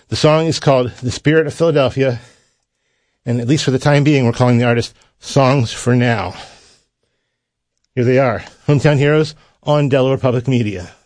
The song is called The Spirit of Philadelphia, and at least for the time being, we're calling the artist Songs for Now. Here they are, Hometown Heroes on Delaware Public Media.